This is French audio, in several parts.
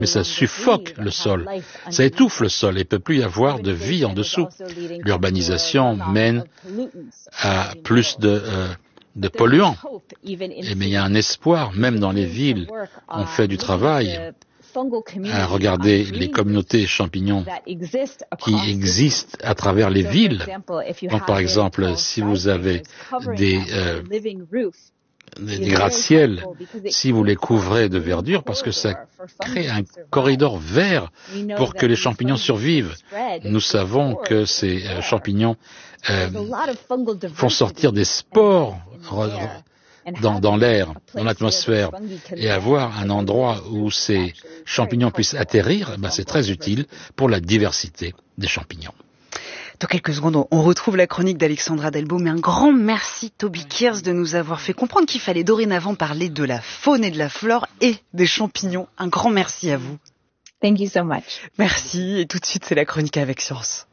mais ça suffoque le sol, ça étouffe le sol et il ne peut plus y avoir de vie en dessous. L'urbanisation mène à plus de polluants. Mais il y a un espoir, même dans les villes, on fait du travail à regarder les communautés champignons qui existent à travers les villes. Donc, par exemple, si vous avez des gratte-ciel, si vous les couvrez de verdure, parce que ça crée un corridor vert pour que les champignons survivent. Nous savons que ces champignons font sortir des spores dans l'air, dans l'atmosphère, et avoir un endroit où ces champignons puissent atterrir, c'est très utile pour la diversité des champignons. Dans quelques secondes, on retrouve la chronique d'Alexandra Delbo, mais un grand merci Toby Kears de nous avoir fait comprendre qu'il fallait dorénavant parler de la faune et de la flore et des champignons. Un grand merci à vous. Thank you so much. Merci, et tout de suite c'est la chronique avec Science.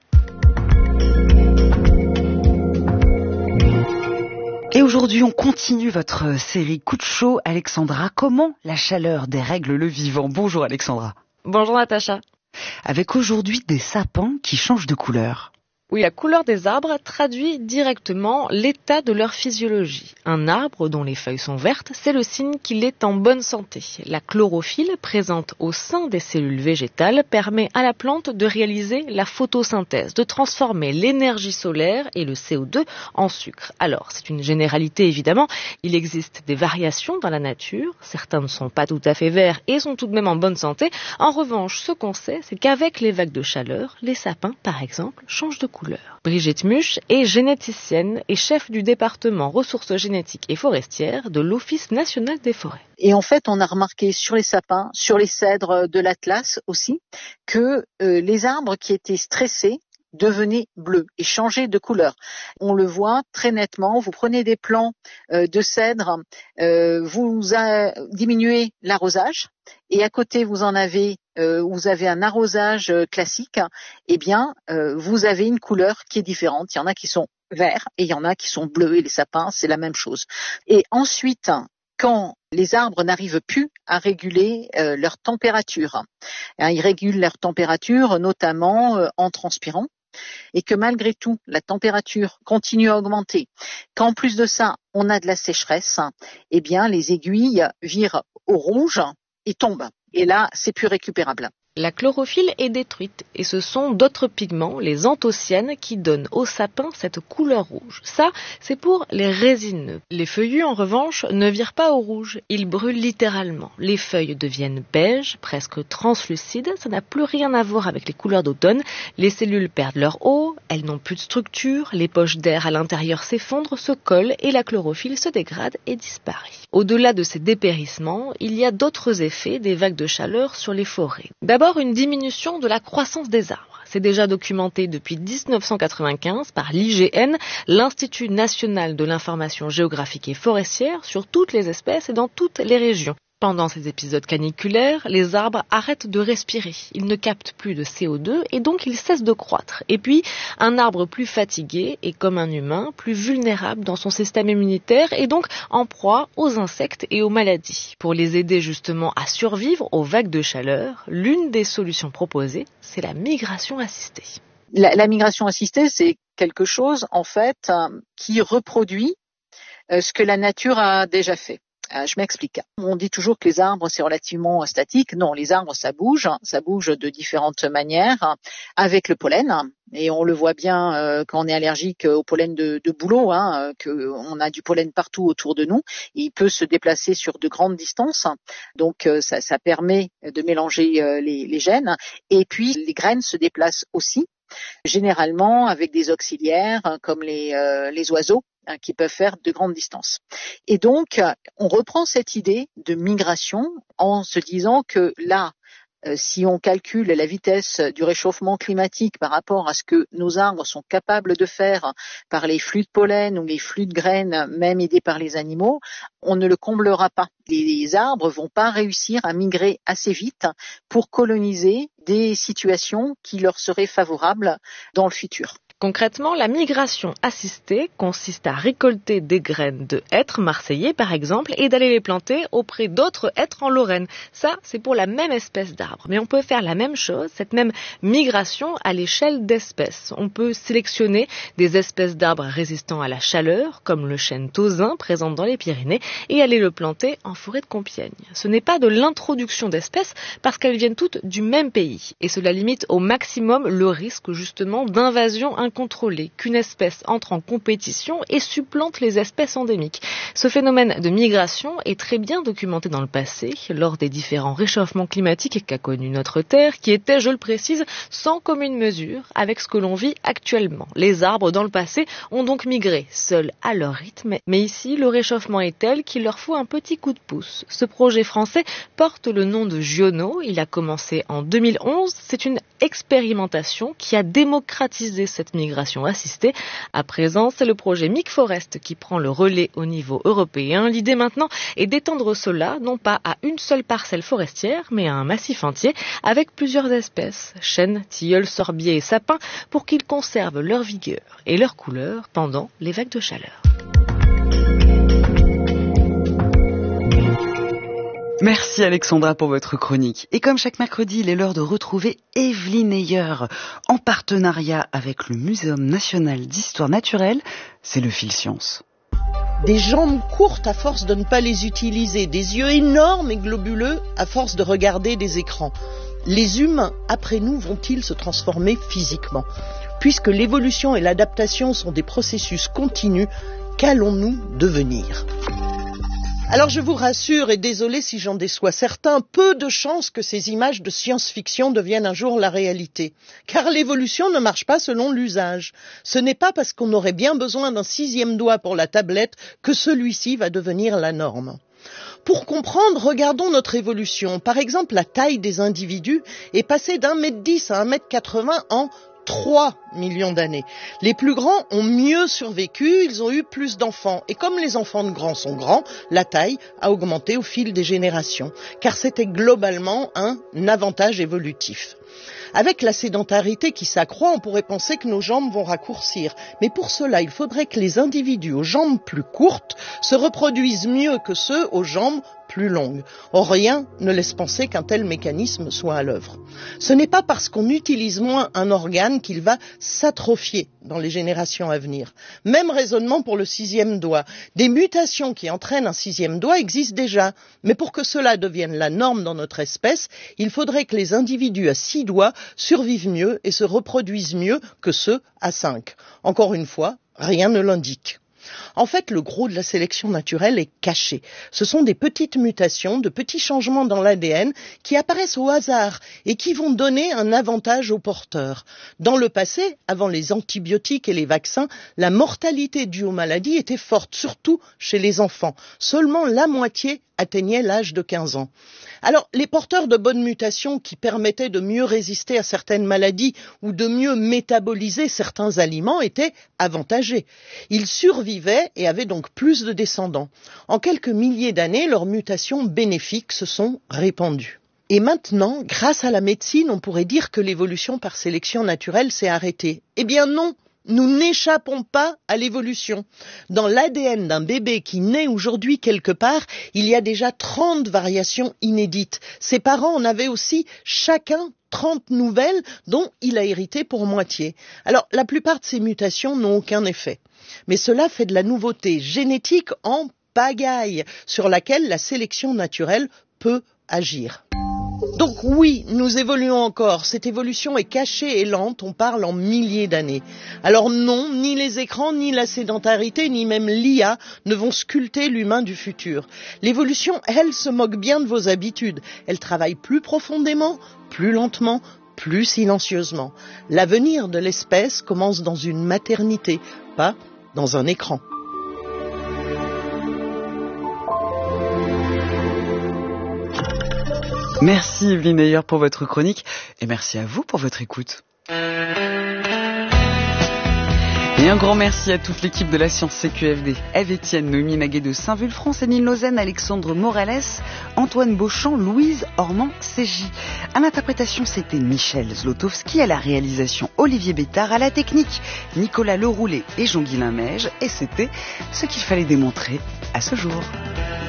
Et aujourd'hui, on continue votre série Coup de chaud. Alexandra, comment la chaleur dérègle le vivant? Bonjour Alexandra. Bonjour Natacha. Avec aujourd'hui des sapins qui changent de couleur. Oui, la couleur des arbres traduit directement l'état de leur physiologie. Un arbre dont les feuilles sont vertes, c'est le signe qu'il est en bonne santé. La chlorophylle, présente au sein des cellules végétales, permet à la plante de réaliser la photosynthèse, de transformer l'énergie solaire et le CO2 en sucre. Alors, c'est une généralité évidemment, il existe des variations dans la nature, certains ne sont pas tout à fait verts et sont tout de même en bonne santé. En revanche, ce qu'on sait, c'est qu'avec les vagues de chaleur, les sapins, par exemple, changent de couleur. Brigitte Muche est généticienne et chef du département ressources génétiques et forestières de l'Office national des forêts. Et en fait, on a remarqué sur les sapins, sur les cèdres de l'Atlas aussi, que les arbres qui étaient stressés devenaient bleus et changeaient de couleur. On le voit très nettement. Vous prenez des plants de cèdre, vous diminuez l'arrosage et à côté vous avez un arrosage classique. Eh bien, vous avez une couleur qui est différente. Il y en a qui sont verts et il y en a qui sont bleus et les sapins, c'est la même chose. Et ensuite, quand les arbres n'arrivent plus à réguler leur température, ils régulent leur température notamment en transpirant, et que malgré tout, la température continue à augmenter, qu'en plus de ça, on a de la sécheresse, eh bien, les aiguilles virent au rouge et tombent. Et là, c'est plus récupérable. La chlorophylle est détruite et ce sont d'autres pigments, les anthocyanes, qui donnent au sapin cette couleur rouge. Ça, c'est pour les résineux. Les feuillus, en revanche, ne virent pas au rouge. Ils brûlent littéralement. Les feuilles deviennent beige, presque translucides. Ça n'a plus rien à voir avec les couleurs d'automne. Les cellules perdent leur eau, elles n'ont plus de structure, les poches d'air à l'intérieur s'effondrent, se collent et la chlorophylle se dégrade et disparaît. Au-delà de ces dépérissements, il y a d'autres effets des vagues de chaleur sur les forêts. D'abord, une diminution de la croissance des arbres. C'est déjà documenté depuis 1995 par l'IGN, l'Institut national de l'information géographique et forestière, sur toutes les espèces et dans toutes les régions. Pendant ces épisodes caniculaires, les arbres arrêtent de respirer. Ils ne captent plus de CO2 et donc ils cessent de croître. Et puis, un arbre plus fatigué est comme un humain, plus vulnérable dans son système immunitaire et donc en proie aux insectes et aux maladies. Pour les aider justement à survivre aux vagues de chaleur, l'une des solutions proposées, c'est la migration assistée. La migration assistée, c'est quelque chose en fait qui reproduit ce que la nature a déjà fait. Je m'explique. On dit toujours que les arbres, c'est relativement statique. Non, les arbres, ça bouge de différentes manières, avec le pollen. Et on le voit bien quand on est allergique au pollen de bouleau, qu'on a du pollen partout autour de nous. Il peut se déplacer sur de grandes distances. Donc, ça permet de mélanger les gènes. Et puis, les graines se déplacent aussi, généralement avec des auxiliaires comme les oiseaux, qui peuvent faire de grandes distances. Et donc, on reprend cette idée de migration en se disant que là, si on calcule la vitesse du réchauffement climatique par rapport à ce que nos arbres sont capables de faire par les flux de pollen ou les flux de graines, même aidés par les animaux, on ne le comblera pas. Les arbres vont pas réussir à migrer assez vite pour coloniser des situations qui leur seraient favorables dans le futur. Concrètement, la migration assistée consiste à récolter des graines de hêtres marseillais par exemple et d'aller les planter auprès d'autres hêtres en Lorraine. Ça, c'est pour la même espèce d'arbre. Mais on peut faire la même chose, cette même migration à l'échelle d'espèces. On peut sélectionner des espèces d'arbres résistants à la chaleur, comme le chêne tausin présent dans les Pyrénées, et aller le planter en forêt de Compiègne. Ce n'est pas de l'introduction d'espèces parce qu'elles viennent toutes du même pays. Et cela limite au maximum le risque justement d'invasion incontrôlée, qu'une espèce entre en compétition et supplante les espèces endémiques. Ce phénomène de migration est très bien documenté dans le passé, lors des différents réchauffements climatiques qu'a connu notre Terre, qui étaient, je le précise, sans commune mesure avec ce que l'on vit actuellement. Les arbres, dans le passé, ont donc migré, seuls à leur rythme, mais ici, le réchauffement est tel qu'il leur faut un petit coup de pouce. Ce projet français porte le nom de Giono, il a commencé en 2011, c'est une expérimentation qui a démocratisé cette migration assistée. À présent, c'est le projet Mic Forest qui prend le relais au niveau européen. L'idée maintenant est d'étendre cela, non pas à une seule parcelle forestière, mais à un massif entier, avec plusieurs espèces, chênes, tilleuls, sorbiers et sapins, pour qu'ils conservent leur vigueur et leur couleur pendant les vagues de chaleur. Merci Alexandra pour votre chronique. Et comme chaque mercredi, il est l'heure de retrouver Evelyne Heyer en partenariat avec le Muséum national d'histoire naturelle. C'est le fil science. Des jambes courtes à force de ne pas les utiliser, des yeux énormes et globuleux à force de regarder des écrans. Les humains, après nous, vont-ils se transformer physiquement ? Puisque l'évolution et l'adaptation sont des processus continus, qu'allons-nous devenir ? Alors je vous rassure, et désolé si j'en déçois certains, peu de chances que ces images de science-fiction deviennent un jour la réalité. Car l'évolution ne marche pas selon l'usage. Ce n'est pas parce qu'on aurait bien besoin d'un 6e doigt pour la tablette que celui-ci va devenir la norme. Pour comprendre, regardons notre évolution. Par exemple, la taille des individus est passée d'1,10 m à 1,80 m en 3 millions d'années. Les plus grands ont mieux survécu, ils ont eu plus d'enfants. Et comme les enfants de grands sont grands, la taille a augmenté au fil des générations, car c'était globalement un avantage évolutif. Avec la sédentarité qui s'accroît, on pourrait penser que nos jambes vont raccourcir. Mais pour cela, il faudrait que les individus aux jambes plus courtes se reproduisent mieux que ceux aux jambes plus longues. Or, rien ne laisse penser qu'un tel mécanisme soit à l'œuvre. Ce n'est pas parce qu'on utilise moins un organe qu'il va s'atrophier dans les générations à venir. Même raisonnement pour le 6e doigt. Des mutations qui entraînent un 6e doigt existent déjà. Mais pour que cela devienne la norme dans notre espèce, il faudrait que les individus à 6 doigts survivent mieux et se reproduisent mieux que ceux à 5. Encore une fois, rien ne l'indique. En fait, le gros de la sélection naturelle est caché. Ce sont des petites mutations, de petits changements dans l'ADN qui apparaissent au hasard et qui vont donner un avantage aux porteurs. Dans le passé, avant les antibiotiques et les vaccins, la mortalité due aux maladies était forte, surtout chez les enfants. Seulement la moitié atteignait l'âge de 15 ans. Alors, les porteurs de bonnes mutations qui permettaient de mieux résister à certaines maladies ou de mieux métaboliser certains aliments étaient avantagés. Ils survivaient et avaient donc plus de descendants. En quelques milliers d'années, leurs mutations bénéfiques se sont répandues. Et maintenant, grâce à la médecine, on pourrait dire que l'évolution par sélection naturelle s'est arrêtée. Eh bien non! Nous n'échappons pas à l'évolution. Dans l'ADN d'un bébé qui naît aujourd'hui quelque part, il y a déjà 30 variations inédites. Ses parents en avaient aussi chacun 30 nouvelles dont il a hérité pour moitié. Alors, la plupart de ces mutations n'ont aucun effet. Mais cela fait de la nouveauté génétique en pagaille sur laquelle la sélection naturelle peut agir. Donc oui, nous évoluons encore. Cette évolution est cachée et lente, on parle en milliers d'années. Alors non, ni les écrans, ni la sédentarité, ni même l'IA ne vont sculpter l'humain du futur. L'évolution, elle, se moque bien de vos habitudes. Elle travaille plus profondément, plus lentement, plus silencieusement. L'avenir de l'espèce commence dans une maternité, pas dans un écran. Merci Evelyne Heyer pour votre chronique et merci à vous pour votre écoute. Et un grand merci à toute l'équipe de la Science CQFD. Ève Etienne, Noémie Naguet de Saint-Vulfranc, Céline Lausanne, Alexandre Morales, Antoine Beauchamp, Louise Ormand-Ségy. À l'interprétation, c'était Michel Zlotowski, à la réalisation Olivier Bétard, à la technique Nicolas Leroulet et Jean-Guilain Meige. Et c'était ce qu'il fallait démontrer à ce jour.